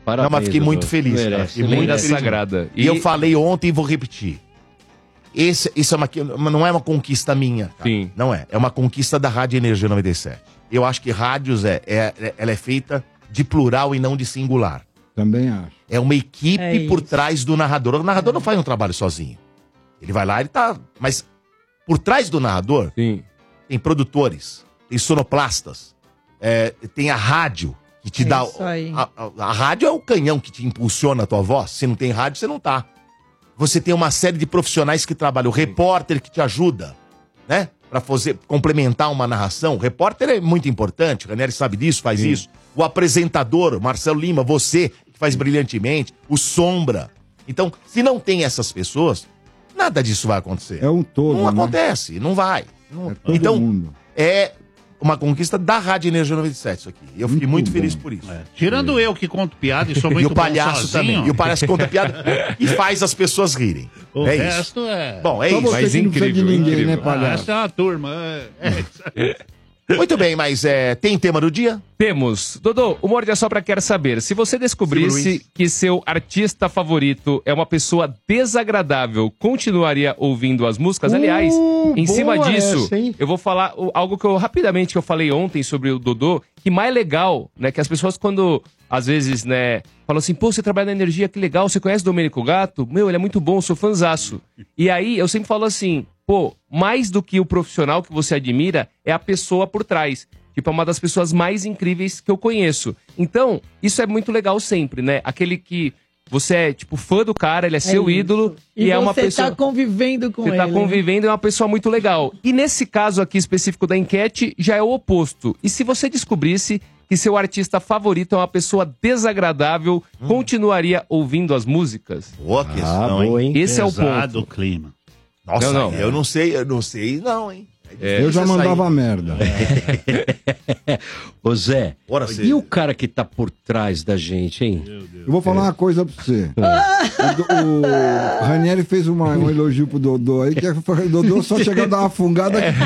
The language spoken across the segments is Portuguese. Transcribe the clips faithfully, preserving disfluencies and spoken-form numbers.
Parabéns, não, mas fiquei Dodô. muito feliz. Merece, Cara. Fiquei muito merece. feliz. Sagrada. E... e eu falei ontem e vou repetir. Esse, isso é uma, não é uma conquista minha. Cara. Sim. Não é. É uma conquista da Rádio Energia noventa e sete. Eu acho que rádios é, é, ela é feita de plural e não de singular. Também acho. É uma equipe É por isso. trás do narrador. O narrador não faz um trabalho sozinho. Ele vai lá, ele tá... Mas por trás do narrador, Sim. tem produtores, tem sonoplastas, é, tem a rádio que te É dá... isso aí. A, a, a rádio é o canhão que te impulsiona a tua voz. Se não tem rádio, você não tá. Você tem uma série de profissionais que trabalham. O repórter que te ajuda, né? Pra fazer, complementar uma narração. O repórter é muito importante. O Ranieri sabe disso, faz Sim. isso. O apresentador, Marcelo Lima, você, que faz brilhantemente. O Sombra. Então, se não tem essas pessoas, nada disso vai acontecer. É um todo, Não né? acontece, não vai. Não- É todo então, mundo. é uma conquista da Rádio Energia noventa e sete isso aqui. Eu fiquei muito, Muito feliz bom. por isso. Tirando eu que conto piada e sou muito E o palhaço bom sozinho, também. E o palhaço conta piada e faz as pessoas rirem. o é isso. resto é... Bom, é Só isso. você Mas que não precisa de incrível, ninguém, incrível. né, Ah, palhaço? essa é uma turma. É, é isso aí. Muito bem, mas é, tem tema do dia? Temos. Dodô, o Morde a Sopra quer saber, se você Silvio descobrisse Luiz. que seu artista favorito é uma pessoa desagradável, continuaria ouvindo as músicas? Aliás, Uh, em cima boa disso, essa, hein? eu vou falar o- algo que eu, rapidamente, que eu falei ontem sobre o Dodô, que mais legal, né, que as pessoas quando, às vezes, né, falam assim, pô, você trabalha na energia, que legal, você conhece o Domênico Gato? Meu, ele é muito bom, eu sou fãzaço. E aí, eu sempre falo assim, pô, mais do que o profissional que você admira, é a pessoa por trás. Tipo, é uma das pessoas mais incríveis que eu conheço. Então, isso é muito legal sempre, né? Aquele que você é, tipo, fã do cara, ele é, seu isso. ídolo e, E, é uma você pessoa... tá convivendo com Você ele. tá né? convivendo, é uma pessoa muito legal. E nesse caso aqui específico da enquete, já é o oposto. E se você descobrisse que seu artista favorito é uma pessoa desagradável, Hum. continuaria ouvindo as músicas? Boa questão, Ah, boa, hein? Esse é o Pesado ponto. o clima. Nossa, Não, não. eu não sei, eu não sei não, hein? É Eu já difícil mandava sair. merda. Ô Zé, Ora, você- e o cara que tá por trás da gente, hein? Eu vou falar uma coisa pra você. O, Do- o Ranieri fez uma- um elogio pro Dodô aí, que é- o Dodô só chega a dar uma fungada aqui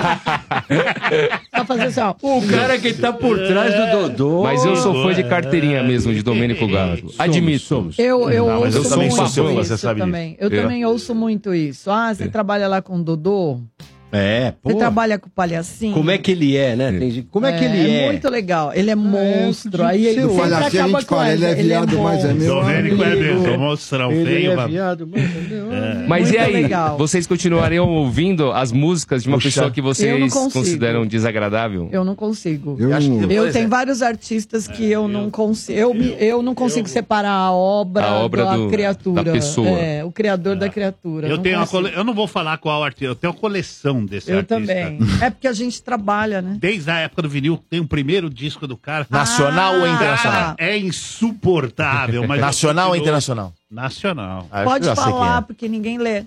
fora. Pra fazer assim, ó. O cara que tá por trás do Dodô. Mas eu sou fã de carteirinha mesmo, de Domênico Gato. Admito. somos. Eu, eu Não, mas ouço eu também muito sou seu fã, isso você sabe também. Eu É. também ouço muito isso. Ah, você trabalha lá com o Dodô? É, pô. Você trabalha com o palhacinho? Como é que ele é, né? Tem gente- Como é que ele é? É muito legal. Ele é monstro. Aí ele Do sempre palhacinho a acaba gente com fala, essa. ele é viado, mas é meu Domênico é amigo. mesmo, vou mostrar um Ele feio. é mas- viado, mas é. Mas Muito e aí, legal. vocês continuariam ouvindo as músicas de uma Puxa. pessoa que Eu não vocês consigo. consideram desagradável? Eu não consigo. Eu acho que não- depois- Eu Pois tenho é. vários artistas que eu não consigo. Eu, me- eu não consigo separar a obra, A obra da do- criatura. da pessoa. É, o criador da criatura. Eu, não tenho uma consigo. cole... eu não vou falar qual artista, eu tenho uma coleção desse Eu artista. também. É porque a gente trabalha, né? Desde a época do vinil, tem o primeiro disco do cara. Nacional ou Ah, internacional? Cara, é insuportável. Mas eu Nacional ou continuo- internacional? Nacional. Ah, acho Pode que eu já sei quem falar, é. porque ninguém lê.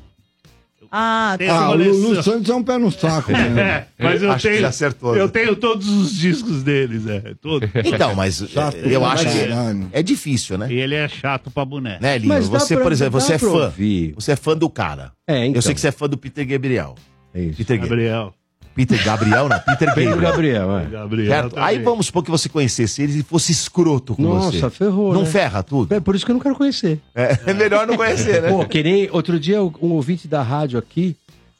Ah, Tem tá. essa Ah, o coleção. Lulu Santos é um pé no saco, né? É, mas eu Acho que tenho, já acertou. eu tenho todos os discos deles, é, todos. Então, mas Chato é, eu pra acho que caralho. é difícil, né? E ele é chato pra boneco. Né, Linho? Mas dá Você, pra- por exemplo, dá você é pra fã. ouvir. Você é fã do cara. É, então. Eu sei que você é fã do Peter Gabriel. É isso. Peter Gabriel. Gabriel. Peter Gabriel, não. Peter Pedro Gabriel. Gabriel, é. Gabriel Certo? também. Aí vamos supor que você conhecesse ele e fosse escroto com você. Nossa, ferrou, Não né? ferra tudo? É por isso que eu não quero conhecer. É, é melhor não conhecer, né? Pô, que nem outro dia um ouvinte da rádio aqui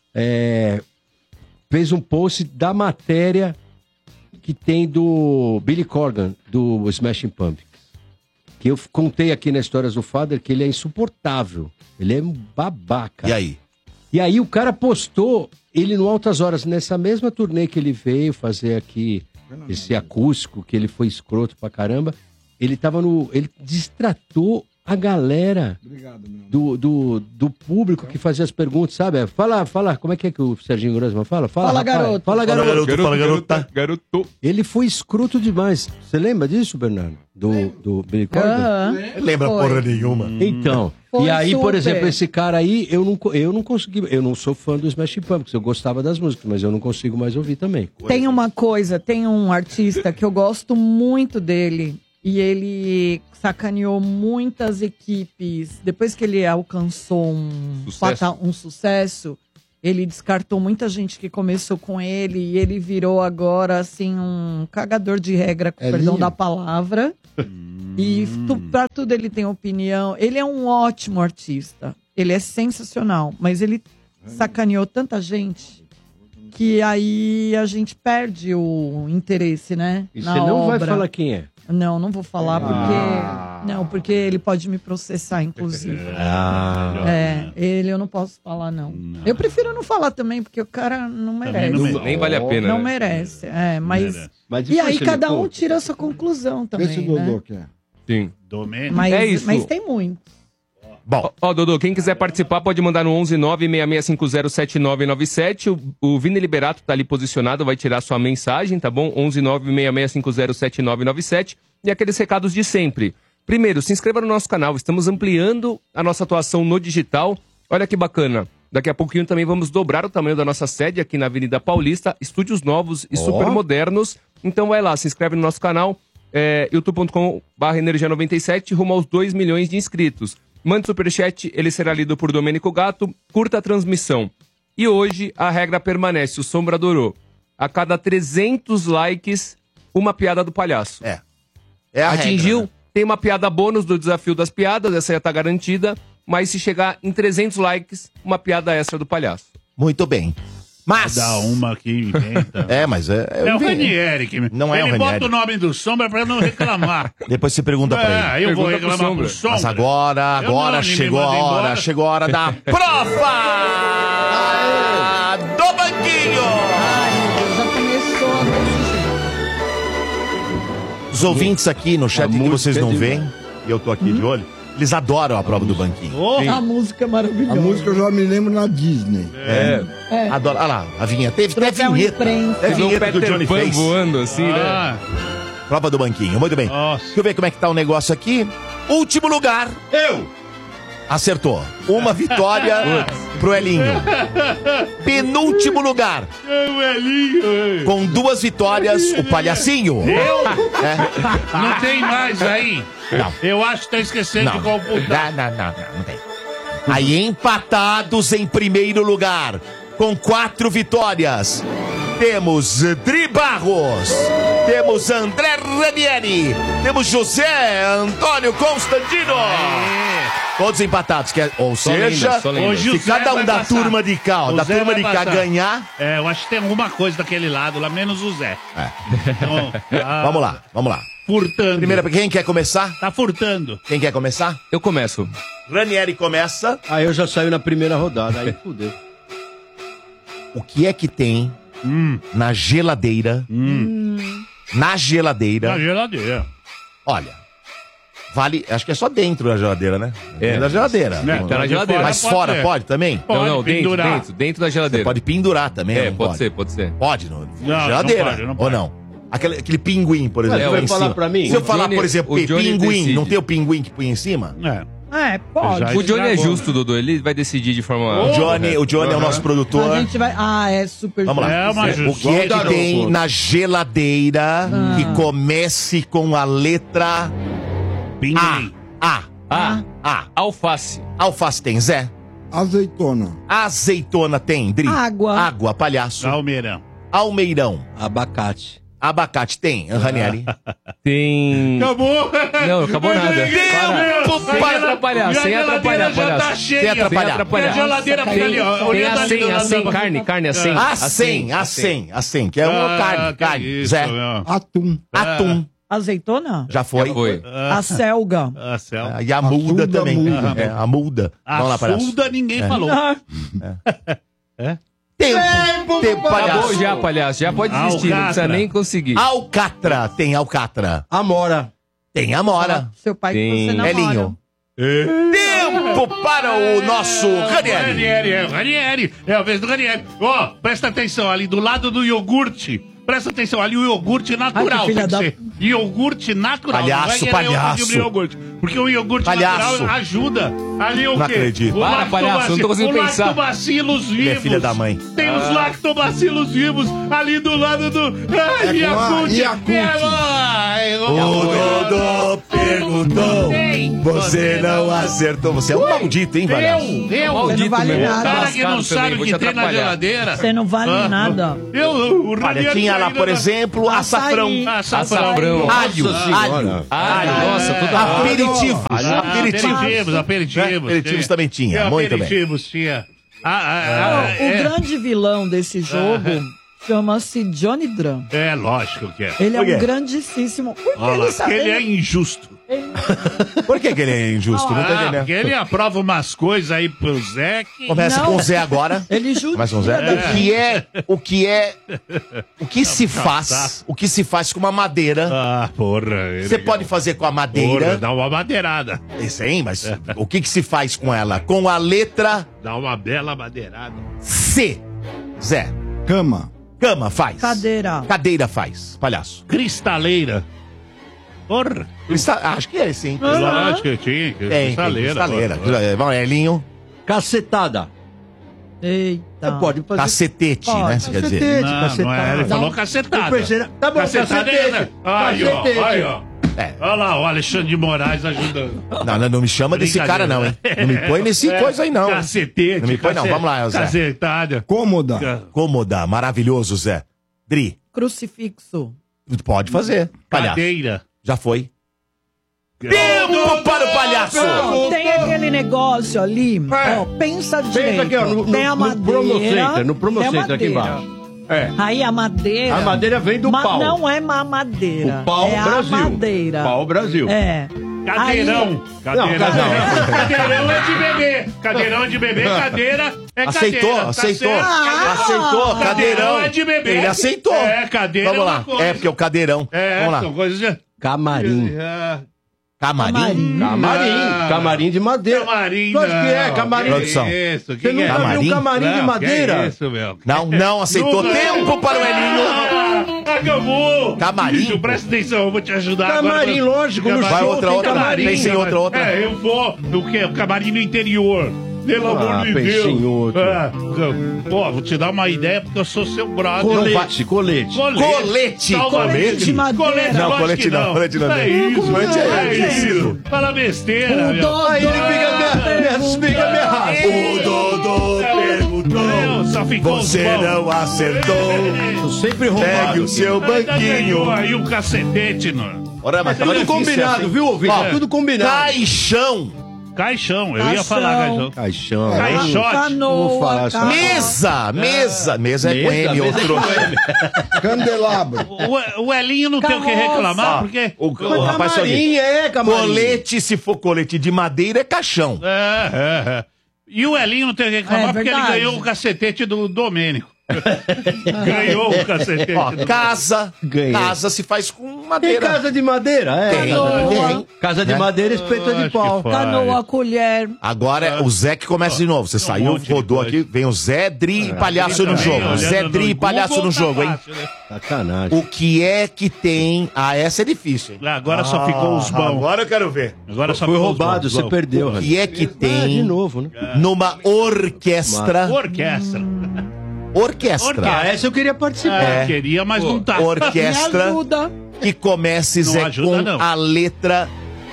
é, fez um post da matéria que tem do Billy Corgan, do Smashing Pumpkins. Que eu f- contei aqui na Histórias do Father que ele é insuportável. Ele é um babaca. E aí? E aí o cara postou ele no Altas Horas, nessa mesma turnê que ele veio fazer aqui, esse acústico, que ele foi escroto pra caramba. Ele tava no. Ele destratou a galera Obrigado, meu. do, do, do público que fazia as perguntas, sabe? Fala, fala, como é que é que o Serginho Grossman fala? Fala, Fala, rapaz, garoto. Fala, Fala, garoto. garoto, fala, garota. Garoto. Ele foi escroto demais. Você lembra disso, Bernardo? Do, do Billy Corgan? Aham. Lembra Foi. porra nenhuma. Então, Foi e aí, por super. exemplo, esse cara aí, eu não, co- eu não consegui, eu não sou fã do Smashing Pumpkins, eu gostava das músicas, mas eu não consigo mais ouvir também. Tem uma coisa, tem um artista que eu gosto muito dele e ele sacaneou muitas equipes. Depois que ele alcançou um Sucesso. pata- um sucesso, ele descartou muita gente que começou com ele e ele virou agora assim um cagador de regra, com É perdão linho? da palavra. E tu, pra tudo ele tem opinião. Ele é um ótimo artista. Ele é sensacional. Mas ele sacaneou tanta gente que aí a gente perde o interesse, né? E na você não obra. vai falar quem é. Não, não vou falar porque... Ah. Não, porque ele pode me processar, inclusive. Ah. É, ele eu não posso falar, não. Eu prefiro não falar também, porque o cara não merece. não merece. Nem vale a pena, Não né? merece, é, mas... merece. Mas E aí você me cada um conta. tira a sua conclusão Vê se o também, Dodô né? quer. Sim. Domênico. Mas, É isso. mas tem muito. Bom, Ó, Dodô, quem quiser participar pode mandar no onze nove seis seis cinco zero sete nove nove sete. O, o Vini Liberato tá ali posicionado, vai tirar sua mensagem, tá bom? onze nove seis seis cinco zero sete nove nove sete. E aqueles recados de sempre. Primeiro, se inscreva no nosso canal. Estamos ampliando a nossa atuação no digital. Olha que bacana. Daqui a pouquinho também vamos dobrar o tamanho da nossa sede aqui na Avenida Paulista. Estúdios novos e Ó. super modernos. Então vai lá, se inscreve no nosso canal. É, youtube ponto com barra energia noventa e sete, rumo aos dois milhões de inscritos. Mande superchat, ele será lido por Domênico Gato. Curta a transmissão. E hoje a regra permanece, o Sombra adorou. A cada trezentos likes, uma piada do palhaço. é. É a Atingiu, regra, né? tem uma piada bônus do desafio das piadas, essa já tá garantida. Mas se chegar em trezentos likes, uma piada extra do palhaço. Muito bem. Mas... Dá uma que inventa. É, mas é... É o vi- Ranieri que me... Não é Ele o Ranieri. bota o nome do Sombra pra não reclamar. Depois você pergunta pra ele. É, eu vou Pergunta pro reclamar Sombra. pro Sombra. Mas agora, Eu agora não, ninguém chegou a manda hora, embora. chegou a hora da prova do banquinho. Ai, meu Deus, já começou desse jeito. Os ouvintes aqui no chat A que vocês música não é de- veem, e eu tô aqui de olho, eles adoram a prova do banquinho. Oh, A música é A maravilhosa. música eu já me lembro na Disney. É. É. Adoro. Olha lá, a vinheta. Teve até Troféu vinheta. imprensa. Até Você vê o vinheta que o Peter Johnny Pan fez. voando assim, né? ah, Prova do banquinho, muito bem. Nossa. Deixa eu ver como é que tá o negócio aqui. Último lugar. Eu. Acertou. Uma vitória pro Elinho. Penúltimo lugar. é o Elinho. Com duas vitórias, o Palhacinho. Eu? É. Não tem mais aí. Não. Eu acho que tá esquecendo Não. de computar. Não, não, não, não, não tem. Aí empatados em primeiro lugar, com quatro vitórias. Temos Dri Barros, temos André Ranieri, temos José Antônio Constantino. Todos empatados, que é- ou Só seja, lenda, só lenda. Ô, se José cada um vai da passar. turma de cá, ó, O da Zé turma vai de cá passar. ganhar. É, eu acho que tem alguma coisa daquele lado lá, menos o Zé. É. Então, tá Vamos lá, vamos lá. Furtando. Primeira, quem quer começar? Tá furtando. Quem quer começar? Eu começo. Ranieri começa. Aí eu já saio na primeira rodada, aí fudeu. O que é que tem Hum, na geladeira? Na geladeira. na geladeira. Olha, vale. Acho que é só dentro da geladeira, né? É. Dentro da geladeira. Né, Não- tá na geladeira. Mas Pode fora ser. pode também? Pode não, não, dentro, pendurar. dentro, dentro da geladeira. Pode pendurar também. É, não pode ser, pode ser. Pode, no, Não, geladeira. não pode, não Ou pode. não? Aquele, aquele pinguim, por exemplo. Ué, que vai põe em falar cima. pra mim? Se eu O falar, Johnny- por exemplo, o Johnny pinguim, decide. não tem o pinguim que põe em cima? É. É, pode. Já O Johnny é estragou. justo, Dudu. Ele vai decidir de forma... O Johnny, o Johnny é o nosso produtor. A gente vai. Ah, é super Vamos lá. É uma O justa. que é que garoto. tem na geladeira que comece com a letra A? Pinguim. A. Ah, A. alface. Alface tem, Zé? Azeitona. Azeitona tem, Dri? Água. Água, palhaço. Almeirão. Almeirão. Abacate. Abacate tem, Ranieri. Tem... Acabou. Não, acabou nada. Tempo Sem para... atrapalhar, sem atrapalhar, já tá palhaço. cheia. Sem atrapalhar. Sem atrapalhar. A geladeira fica ali, ó. Tem olhando a ali cem, do a lado cem, da- carne, carne, a cem. A cem, a cem, a cem, que é uma Ah, carne, que carne. isso, Zé, meu. Atum. atum, Azeitona? já foi. Já foi. A selga. Ah, céu. Ah, E a muda Açuda, também. muda. É, a muda. A Vamos lá, palhaço. Fulda ninguém falou. Ah, Tempo, tempo, palhaço. Acabou já, palhaço. Já pode desistir, não precisa Alcatra. nem conseguir. Alcatra, tem alcatra. Amora. Tem amora. seu pai que Tem. você namora. Elinho. Tempo para o nosso Ranieri. Ranieri, é o Ranieri. É a vez do Ranieri. Ó, presta atenção, ali do lado do iogurte. Presta atenção, ali o iogurte natural. Ai, que filha tem que da- ser. Iogurte natural. Palhaço, não vai querer palhaço. outro tipo de iogurte. Porque o iogurte Palhaço. natural ajuda. Ali o Não quê? acredito. O Para, lactobaci- palhaço, não tô conseguindo o pensar. lactobacilos vivos. Ele é filha da mãe. Tem os lactobacilos vivos ali do lado do... Ai, É com a Yakult. Yakult. É, ai, O Dodô perguntou. Tem. hein? Você não acertou. Você é um maldito, hein, Valhaço? Eu, eu. Você não vale O nada. cara que não Lascado sabe também, o vou que te tem na atrapalhar. geladeira. Você não vale Ah, nada. Eu, o Olha, Ranieri tinha lá, ainda por não- exemplo, açafrão. Açaí. Açafrão. Açafrão. Alho, Nossa senhora. alho. Ah, nossa, toda hora. Aperitivos. Ah, Aperitivos. aperitivos, aperitivos. Aperitivos também tinha, muito bem. Aperitivos tinha. Ah, ah, ah, O é, grande vilão desse jogo chama-se Johnny Drum. é lógico que é. Ele é Por quê? um grandíssimo. Porque Olha lá, ele sabe. porque ele é injusto. Por que, que ele é injusto? Não tô Ah, entendendo. porque ele aprova umas coisas aí pro Zé que... Começa Não. com o Zé agora. Ele Começa com o judia Zé. da O que é. O que é. O que se faz. O que se faz com uma madeira. Ah, porra. ele- Você pode fazer com a Porra, madeira. dá uma madeirada. Isso aí, mas o que, que se faz com ela? Com a letra Dá uma bela madeirada. C. Zé. Cama. Cama faz. cadeira. Cadeira faz. Palhaço. Cristaleira. Porra. Crista- Acho que é sim. Lógico que tinha. Tem, tem Cristaleira. cristaleira. porra. É, Vamos, Elinho. Cacetada. Eita. Você pode fazer. Cacetete, Pode. né? Você quer dizer? Cacetete, Não, não cacetada. é, ele falou Eu cacetada. pensei na- Tá bom, Cacetada cacetete. é, né? Aí, ó, Cacetete. aí, ó. É. Olha lá, o Alexandre de Moraes ajudando. Não, não, não me chama desse cara, não, hein? Não me põe nesse É, coisa aí, não. Cacetete. Não me põe, não. cacete- Vamos lá, Zé. Cacetada. Cômoda. Cômoda, maravilhoso, Zé. Dri, Crucifixo. pode fazer. Palhaço. Cadeira. Já foi. Tempo para o palhaço! Ó, tem aquele negócio ali. Ó, pensa direito. Pensa aqui, ó, no, no, tem a no madeira. Promocenter, no tem a Promocenter aqui madeira. embaixo. É. Aí a madeira. A madeira vem do ma- pau. Não é uma madeira. O pau é Brasil. a madeira. Pau Brasil. É. Cadeirão. Cadeirão. cadeirão. Cadeirão é de bebê. Cadeirão é de bebê. Cadeira é Aceitou, cadeira. Tá aceitou. certo. Ah, aceitou, cadeirão. Cadeirão é de bebê. Ele aceitou. É, cadeira Vamos é lá. uma coisa. É, porque é o cadeirão. É, Vamos lá. são coisas de... Camarim. É, Camarim. Camarim. Camarim. Não. Camarim de madeira. Camarim, Lógico que é, não. camarim. Produção. Que isso? Você Que nunca é? viu Camarim? um camarim de Não, madeira? Que isso, meu? Não, não aceitou. Nunca- Tempo para o Elinho. Ah, Acabou! Camarim, Bicho, presta atenção, eu vou te ajudar Camarim, agora. lógico, no Vai show outra, tem outra. camarim. Pensa em outra, outra. É, eu vou no que? O camarim no interior. Pelo Ah, amor de pensei Deus. em outro. Ah, pô, vou te dar uma ideia porque eu sou seu brother. Colete, colete. Colete. Colete de madeira. Colete, Não, lógico colete que não, colete não. É isso, Colete é é isso. isso. Fala besteira, meu. Dodô Aí ele fica me, me, fica me arrastando. O Dodô perguntou. Só ficou Você os bons. não acertou. Tô sempre roubado. Pegue o seu Ainda ganhou banquinho. aí um cacetete, não. Ora, mas tava Tudo difícil combinado, assim. viu, ouvinte? Ó, Tudo combinado. Caixão. Caixão, eu ia Caixão. falar caixão. Caixão. Caixote. Canoa, Vou falar só. canoa. Mesa. Mesa. Mesa é com Mesa, M, mesa é outro. com M. Candelabro. O, o Elinho não tem o que Carroça. reclamar, porque... O, o rapaz só diz, Camarim, é, camarim. colete, se for colete de madeira, é caixão. É, é, é. E o Elinho não tem o que reclamar É porque ele verdade. ganhou o cacetete do Domênico. Ganhou o cacetete Ó, do casa. Ganhei. Casa se faz com Tem madeira. casa de madeira, é. Tem, Canoa. tem. Casa de Né? madeira, espeta de Acho pau. que foi. Canoa, colher. Agora é o Zé que começa de novo. Você um saiu, monte de rodou coisa. aqui, vem o Zé, Dri e palhaço no Também, jogo. olhando Zé, no Dri e Google, palhaço no tá jogo, hein? fácil, né? Sacanagem. O que é que tem? Ah, essa é difícil, hein? Agora só ficou os bons. Agora eu quero ver. Agora só Foi ficou os roubado, bons. você perdeu, O Rani. que é que Ah, de tem novo, né? numa orquestra? Orquestra. Orquestra. Ah, essa eu queria participar. É, É. queria, mas não tá. Me Orquestra ajuda. que comece, Não Zé, ajuda, com não. a letra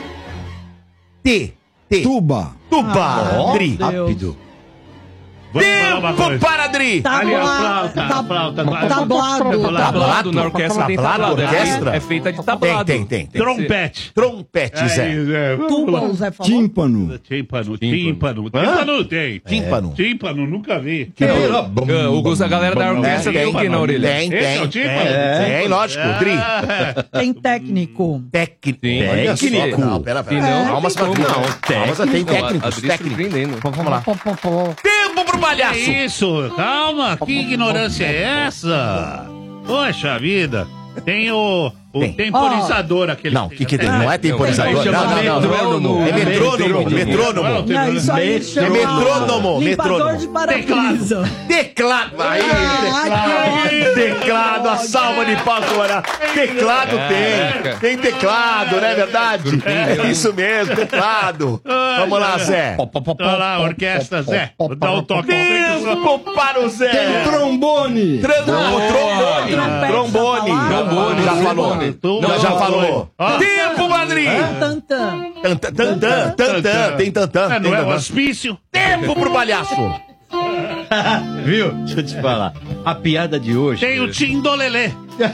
T. T. Tuba. Tuba. Ó, Dri. rápido. Vamos falar uma Tempo coisa. para Dri. Ali a Tabla- flauta, a tab- flauta. Tablado. Tablado na orquestra tem Tablado, tablado. é orquestra? feita- É feita de Tem, tablado. tem, tem. tem. Trompete. Trompete, Zé. isso, é. Vamos Tuba, lá. o Zé falou. Tímpano. Tímpano, tímpano. Tímpano tem. Tímpano. Tímpano, nunca vi. Ah, o Gus, a galera da orquestra tem o que na orelha? Tem, Esse é tem. o tímpano? Tem, tem, lógico. Dri. Ah, Tem técnico. Técnico. Sim, olha só. Técnico. Não, pera, Se pera. não, Calma, não tem Não, como. calma, tem Não, a- a técnicos. Dri Técnicos. surpreendendo. Vamos lá. Tempo pro que palhaço. isso? Calma, que ignorância é essa? Poxa vida. Tem o, o Tem. temporizador aquele. Não, o que que tem? Não é temporizador. Chama Não, não, não. metrônomo. É metrônomo, Não, metrônomo. tem- Não, isso aí Met- chama metrônomo, limpador metrônomo. de para-brisa. Teclado. Aí, Ai, teclado, a salva de palmas. Olha. Teclado tem. Tem teclado, não é verdade? É isso mesmo, teclado. Vamos lá, Zé. Olha lá, orquestra, Zé. Dá um toque. Tempo para o Zé. Trombone. Tran- Trombone. Trompete, Trombone. tá falando? Já falou. Tum, Não, já tum, falou. Ó. Tempo, Madrid! Tantã. Tantã, tantã, tantã. Tem tantã. É, tem não é o tantã. hospício? Tempo pro palhaço. Viu? Deixa eu te falar. A piada de hoje. Tem o Tindolelê.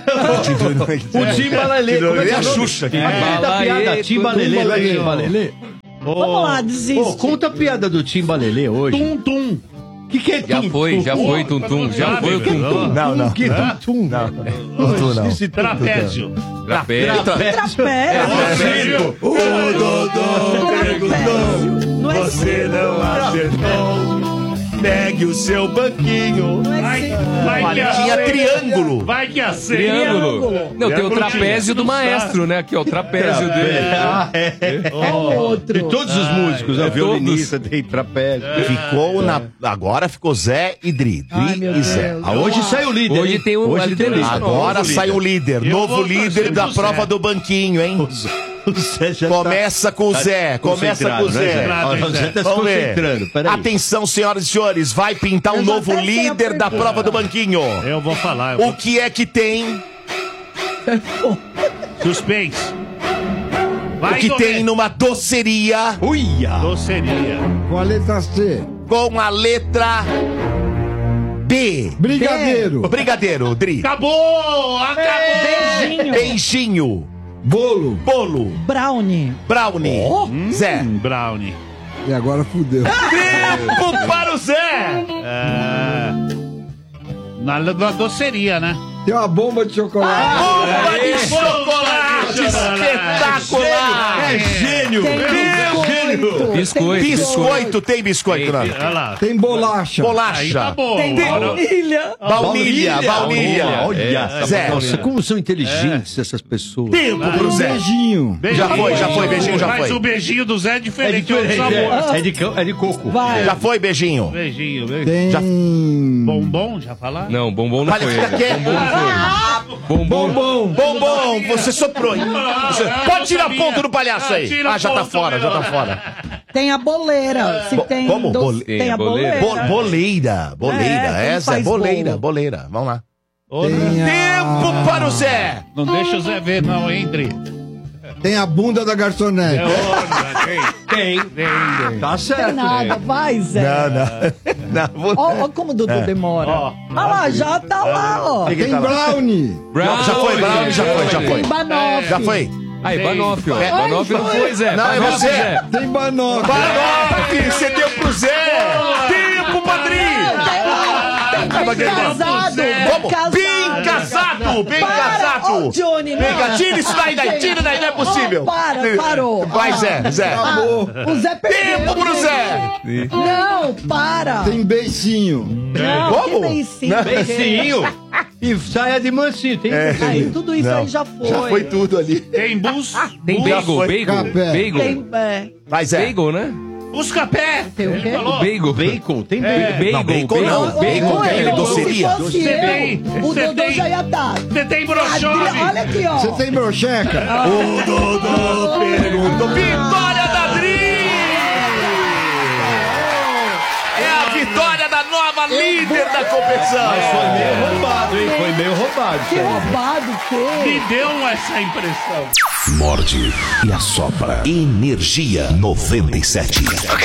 O Timbalelê. Como é que É é a o nome? Xuxa aqui. Conta a piada, Timbalelê. Não é Timbalelê? Vamos lá, desiste. Pô, conta a piada do Timbalelê hoje. Tum, tum. O que, que é Já tum, foi, tum, já tum? foi, Tum Tum. Já foi o Tum Tum. Não, não. Que tum, tum? Não. Não, não. Esse tum, tum. Trapézio. Trapézio. Trapézio. O Dodô perguntou, Não é você não acertou. Pegue o seu banquinho. Vai, vai que Tinha acerta. triângulo. Vai que acerta. Triângulo. Não, tem o Triângulo trapézio tinha. do maestro, né? Aqui, ó, o trapézio dele. É outro. De todos os músicos, é a violinista, tem trapézio. Ficou na. Agora ficou Zé e Dri. Ai, Dri meu e Zé. Deus. Ah, hoje sai o líder. Hoje hein? tem o- Hoje a tem liderança. Agora Novo sai o líder. Eu Novo vou líder torcer da pro prova Zé. do banquinho, hein? O Zé já Começa com o tá Zé. Começa com o concentrado, né, Zé. Olha, o Zé tá se Vamos ver. concentrando. Peraí. Atenção, senhoras e senhores. Vai pintar um Eu já novo até sei a líder da pergunta. prova do banquinho. Eu vou falar. Eu O que é que tem? vou... Suspense. Vai, O que Domê. tem numa doceria Uia! Doceria. Com a letra C. com a letra B? Brigadeiro. Brigadeiro, Dri. Acabou! Acabou! Beijinho. Beijinho. Bolo. Bolo. Brownie. Brownie. Zé. Hum, Brownie. E agora fudeu. Tempo para o Zé. É... Na, na doceria, né? Tem uma bomba de chocolate. Bomba de chocolate espetacular. É gênio! Tem biscoito. Biscoito. Biscoito, tem biscoito, não? Olha lá. Tem bolacha. Aí tá Bolacha. bom. Tem Agora- baunilha. Baunilha, baunilha. Olha, Zé. Nossa, como são inteligentes essas pessoas. Tempo pro Um Zé. beijinho. Já foi, já foi, beijinho já Mas foi. o beijinho do Zé é É diferente, é outro diferente, sabor. é, é de, co- é de coco. Vai. Já foi, beijinho. Beijinho, beijinho. Tem. Já- Bombom, já falaram? Não, bombom não Olha, foi. fica ele. quieto. Bombom não foi. Bombom. Bombom. Bombom, você soprou, hein? Você- Pode tirar ponto do palhaço aí. Tira Ah, já tá ponto, fora, já tá meu. fora. Tem a boleira. Se Bo- tem como? doce, Bole- tem a boleira? boleira. Bo- boleira, boleira. É, como Essa é faz boleira, bolo? boleira. Vamos lá. Tem a... Tempo para o Zé. Não deixa o Zé ver, não, hein, Dri? Tem a bunda da garçonete. É outra, tem. Tem. Tem, Tá Tem certo. nada. Vai, Zé. Não, não. Não, vou... Ó, ó como o Dudu demora. Ó. Olha lá, já tá lá, ó. Que que Tem tá lá? brownie. Não, já foi, Brownie, já foi, já Tem foi. banoffee. Já foi. Aí, Banoff, ó. É. Banoff não foi, Zé. Não, é Banoff, você. Zé. Tem banoffee. Banoff, você deu pro Zé. Tempo, padrinho. Bem casado. Vamos, bem casado, bem Para, casado. ô, Johnny, Vem não. cá, tira isso daí, daí, tira daí, não é possível. Oh, para, parou. Vai, Zé, Zé. Ah, o Zé perdeu. Tempo pro Zé. Não, para. Tem beicinho. Não, Como? que beicinho. Beicinho. E saia de mansinho. Tem Aí, tudo isso Não, aí já foi. Já foi tudo ali. Tem bus. Tem bus. bagel, foi. bagel, Café. bagel. Tem, é, Vai, Zé. Bagel, né? Busca-pé. Tem o quê? Ele falou. Bagel. Bacon, tem É. bacon. Não, bacon não. Ô, Bacon ô, que é ô, doceria. Se fosse Você eu, tem- o você Dodô tem- já ia dar. Você tem Ah, brochove. olha aqui, ó. Você tem brocheca? O Dodô perguntou. Vitória da Dri! É a vitória da nova líder da competição. Mas foi meio roubado, hein? Foi meio roubado. Que isso aí. roubado, que? Me deu essa impressão. Morde e assopra. Energia noventa e sete.